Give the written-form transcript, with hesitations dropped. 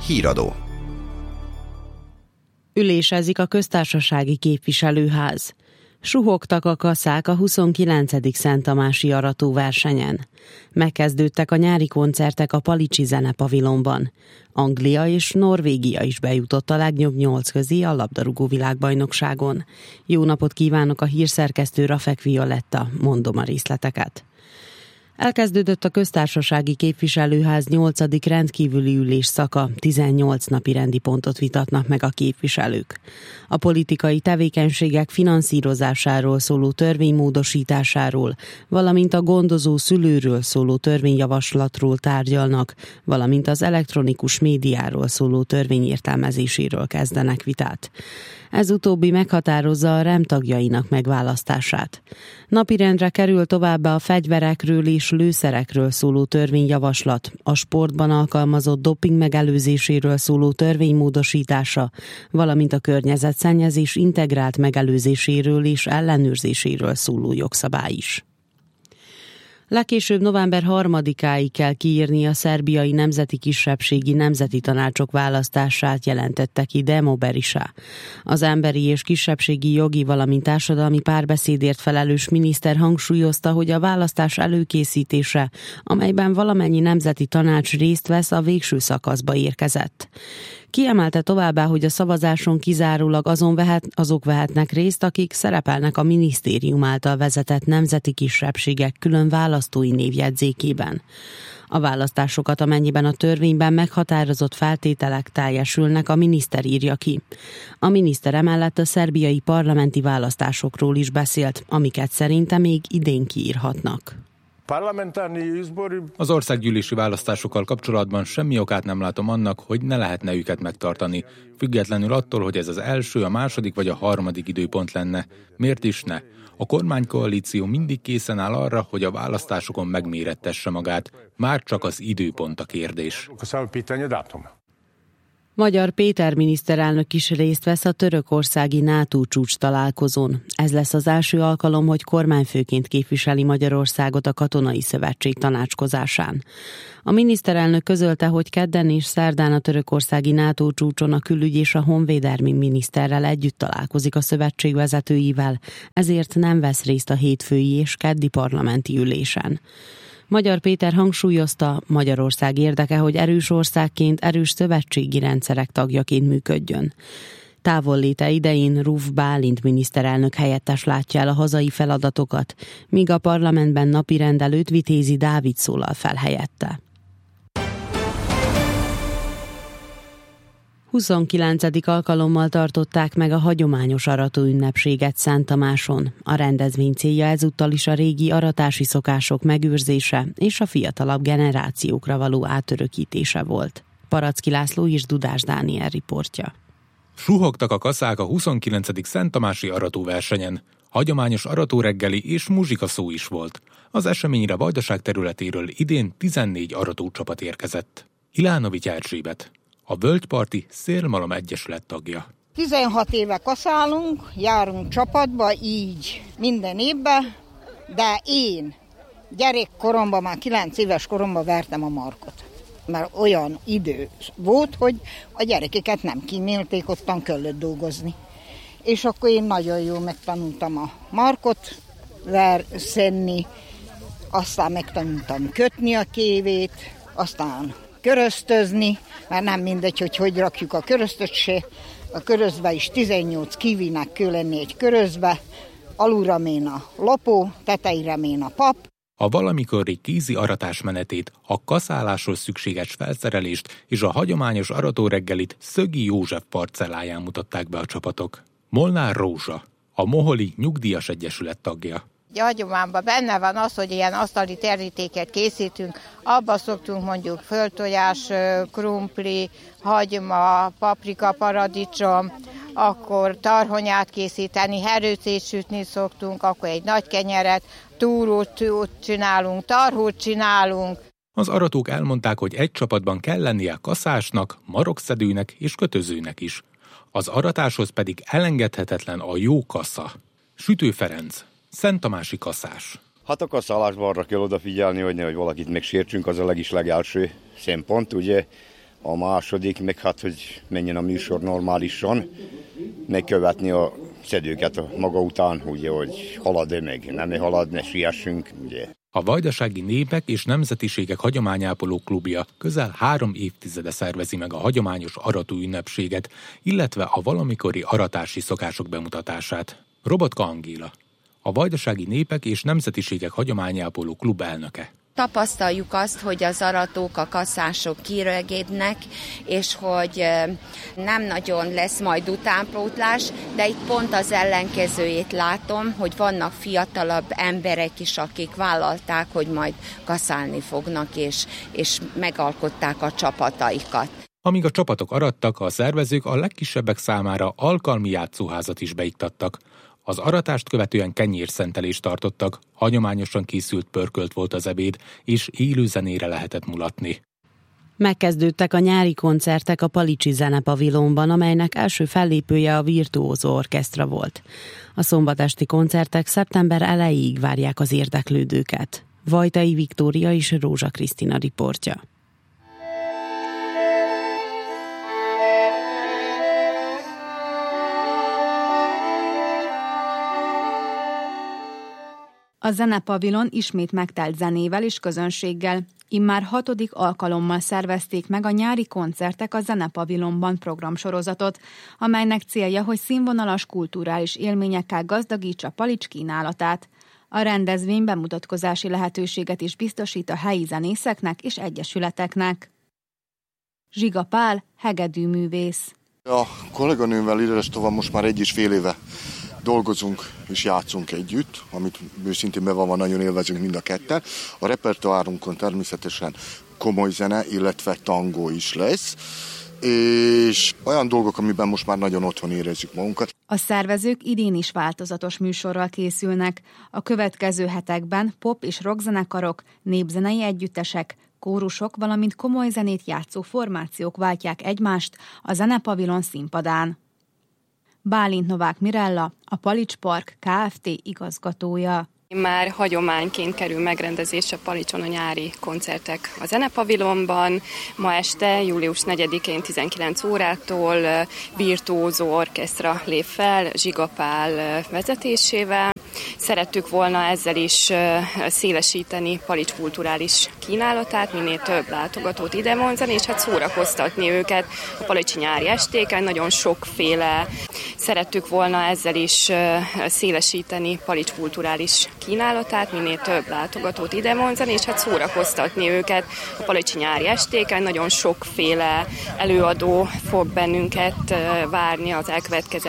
Híradó. Ülésezik a köztársasági képviselőház. Suhogtak a kaszák a 29. Szent Tamási aratóversenyen. Megkezdődtek a nyári koncertek a Palicsi Zenepavilonban. Anglia és Norvégia is bejutott a legjobb 8 közé a labdarúgó világbajnokságon. Jó napot kívánok, a hírszerkesztő Rafek Violetta, mondom a részleteket. Elkezdődött a köztársasági képviselőház 8. rendkívüli ülésszaka, 18 napi rendi pontot vitatnak meg a képviselők. A politikai tevékenységek finanszírozásáról szóló törvénymódosításáról, valamint a gondozó szülőről szóló törvényjavaslatról tárgyalnak, valamint az elektronikus médiáról szóló törvény értelmezéséről kezdenek vitát. Ez utóbbi meghatározza a REM tagjainak megválasztását. Napirendre kerül továbbá a fegyverekről és lőszerekről szóló törvényjavaslat, a sportban alkalmazott doping megelőzéséről szóló törvénymódosítása, valamint a környezetszennyezés integrált megelőzéséről és ellenőrzéséről szóló jogszabály is. Legkésőbb november 3-áig kell kiírni a szerbiai nemzeti kisebbségi nemzeti tanácsok választását, jelentette ki Demo Berisha. Az emberi és kisebbségi jogi, valamint társadalmi párbeszédért felelős miniszter hangsúlyozta, hogy a választás előkészítése, amelyben valamennyi nemzeti tanács részt vesz, a végső szakaszba érkezett. Kiemelte továbbá, hogy a szavazáson kizárólag azok vehetnek részt, akik szerepelnek a minisztérium által vezetett nemzeti kisebbségek külön választói névjegyzékében. A választásokat, amennyiben a törvényben meghatározott feltételek teljesülnek, a miniszter írja ki. A miniszter emellett a szerbiai parlamenti választásokról is beszélt, amiket szerinte még idén kiírhatnak. Az országgyűlési választásokkal kapcsolatban semmi okát nem látom annak, hogy ne lehetne őket megtartani, függetlenül attól, hogy ez az első, a második vagy a harmadik időpont lenne. Miért is ne? A kormánykoalíció mindig készen áll arra, hogy a választásokon megmérettesse magát. Már csak az időpont a kérdés. Magyar Péter miniszterelnök is részt vesz a törökországi NATO csúcs találkozón. Ez lesz az első alkalom, hogy kormányfőként képviseli Magyarországot a Katonai Szövetség tanácskozásán. A miniszterelnök közölte, hogy kedden és szerdán a törökországi NATO csúcson a külügy és a honvédelmi miniszterrel együtt találkozik a szövetség vezetőivel, ezért nem vesz részt a hétfői és keddi parlamenti ülésen. Magyar Péter hangsúlyozta, Magyarország érdeke, hogy erős országként, erős szövetségi rendszerek tagjaként működjön. Távolléte idején Ruf Bálint miniszterelnök helyettes látja el a hazai feladatokat, míg a parlamentben napirend előtt Vitézi Dávid szólal fel helyette. 29. alkalommal tartották meg a hagyományos aratóünnepséget Szent Tamáson. A rendezvény célja ezúttal is a régi aratási szokások megőrzése és a fiatalabb generációkra való átörökítése volt. Paracki László és Dudás Dániel riportja. Suhogtak a kaszák a 29. Szent Tamási aratóversenyen. Hagyományos aratóreggeli és muzsikaszó is volt. Az eseményre Vajdaság területéről idén 14 aratócsapat érkezett. Ilánovics Erzsébet, a Völgyparti Szélmalom Egyesület tagja. 16 éve kaszálunk, járunk csapatba, így minden évben, de én gyerekkoromban, már 9 éves koromban vertem a markot. Mert olyan idő volt, hogy a gyerekeket nem kímélték, ottan kellett dolgozni. És akkor én nagyon jól megtanultam a markot szedni, aztán megtanultam kötni a kévét, aztán köröztözni, mert nem mindegy, hogy rakjuk a köröztöt se. A körözbe is 18 kivinek kell lenni egy körözbe, alulra mén a lopó, tetejére mén a pap. A valamikori kézi aratás menetét, a kaszáláshoz szükséges felszerelést és a hagyományos aratóreggelit Szögi József parcelláján mutatták be a csapatok. Molnár Rózsa, a Moholi Nyugdíjas Egyesület tagja. A hagyományban benne van az, hogy ilyen asztali terítéket készítünk, abba szoktunk mondjuk földtojás, krumpli, hagyma, paprika, paradicsom, akkor tarhonyát készíteni, herőcét sütni szoktunk, akkor egy nagy kenyeret, túrót csinálunk, tarhót csinálunk. Az aratók elmondták, hogy egy csapatban kell lennie kaszásnak, marokszedőnek és kötözőnek is. Az aratáshoz pedig elengedhetetlen a jó kasza. Sütő Ferenc, Szent Tamási kaszás. Hát a kaszálásban arra kell odafigyelni, hogy nehogy valakit megsértsünk, az a legelső szempont, ugye. A második meg hát, hogy menjen a műsor normálisan, megkövetni a szedőket maga után, ugye, hogy halad-e meg, nem halad, ne siessünk, ugye. A Vajdasági Népek és Nemzetiségek Hagyományápoló Klubja közel 3 évtizede szervezi meg a hagyományos arató ünnepséget, illetve a valamikori aratási szokások bemutatását. Robotka Angéla, a Vajdasági Népek és Nemzetiségek Hagyományápoló Klub elnöke. Tapasztaljuk azt, hogy az aratók, a kaszások kirögédnek, és hogy nem nagyon lesz majd utánpótlás, de itt pont az ellenkezőjét látom, hogy vannak fiatalabb emberek is, akik vállalták, hogy majd kaszálni fognak, és megalkották a csapataikat. Amíg a csapatok arattak, a szervezők a legkisebbek számára alkalmi játszóházat is beiktattak. Az aratást követően kenyérszentelést tartottak, hagyományosan készült pörkölt volt az ebéd, és élő zenére lehetett mulatni. Megkezdődtek a nyári koncertek a Palicsi Zenepavilonban, amelynek első fellépője a Virtuózó Orkesztra volt. A szombatesti koncertek szeptember elejéig várják az érdeklődőket. Vajtai Viktória és Rózsa Krisztina riportja. A Zenepavilon ismét megtelt zenével és közönséggel. Immár 6. alkalommal szervezték meg a nyári koncertek a Zenepavilonban programsorozatot, amelynek célja, hogy színvonalas kulturális élményekkel gazdagítsa Palics kínálatát. A rendezvény bemutatkozási lehetőséget is biztosít a helyi zenészeknek és egyesületeknek. Zsiga Pál, hegedűművész. A kolléganőmmel Irestóval most már 1,5 éve dolgozunk és játszunk együtt, amit őszintén bevallva nagyon élvezünk mind a ketten. A repertoárunkon természetesen komoly zene, illetve tangó is lesz, és olyan dolgok, amiben most már nagyon otthon érezzük magunkat. A szervezők idén is változatos műsorral készülnek. A következő hetekben pop és rockzenekarok, népzenei együttesek, kórusok, valamint komoly zenét játszó formációk váltják egymást a Zenepavilon színpadán. Bálint Novák Mirella, a Palics Park Kft. Igazgatója. Már hagyományként kerül megrendezésre Palicson a nyári koncertek a Zenepavilonban. Ma este, július 4-én 19 órától Virtuózó Orkesztra lép fel Zsiga Pál vezetésével. Szerettük volna ezzel is szélesíteni Palics kulturális kínálatát, minél több látogatót ide vonzani, és hát szórakoztatni őket a palicsi nyári estéken. Nagyon sokféle. Szerettük volna ezzel is szélesíteni Palics kulturális kínálatát, minél több látogatót ide vonzani, és hát szórakoztatni őket a palicsi nyári estéken. Nagyon sokféle előadó fog bennünket várni az elkövetkező